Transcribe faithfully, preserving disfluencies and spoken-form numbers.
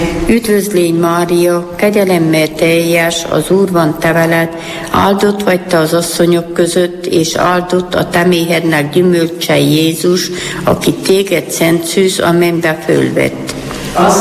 Üdvözlégy Mária, kegyelemmel teljes, az Úr van te veled, áldott vagy te az asszonyok között, és áldott a te méhednek gyümölcse Jézus, aki téged szent szűz, a mennybe fölvett.